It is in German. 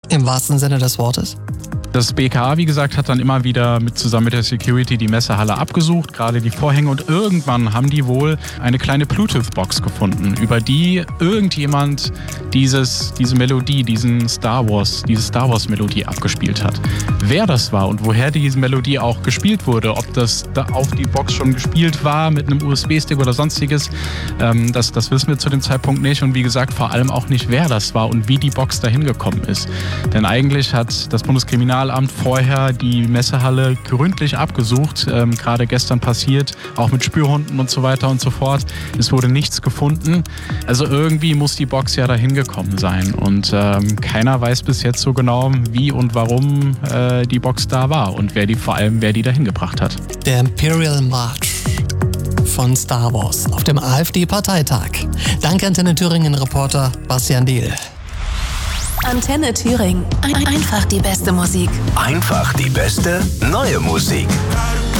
Im wahrsten Sinne des Wortes? Das BKA, wie gesagt, hat dann immer wieder zusammen mit der Security die Messehalle abgesucht, gerade die Vorhänge, und irgendwann haben die wohl eine kleine Bluetooth-Box gefunden, über die irgendjemand diese Melodie, diese Star Wars-Melodie abgespielt hat. Wer das war und woher diese Melodie auch gespielt wurde, ob das da auf die Box schon gespielt war mit einem USB-Stick oder sonstiges, das wissen wir zu dem Zeitpunkt nicht, und wie gesagt vor allem auch nicht, wer das war und wie die Box dahin gekommen ist. Denn eigentlich hat das Bundeskriminalamt vorher die Messehalle gründlich abgesucht, gerade gestern passiert, auch mit Spürhunden und so weiter und so fort. Es wurde nichts gefunden. Also irgendwie muss die Box ja dahin gekommen sein, und keiner weiß bis jetzt so genau, wie und warum die Box da war und wer die dahin gebracht hat. Der Imperial March von Star Wars auf dem AfD-Parteitag. Danke Antenne Thüringen-Reporter Bastian Diehl. Antenne Thüringen. Einfach die beste Musik. Einfach die beste neue Musik.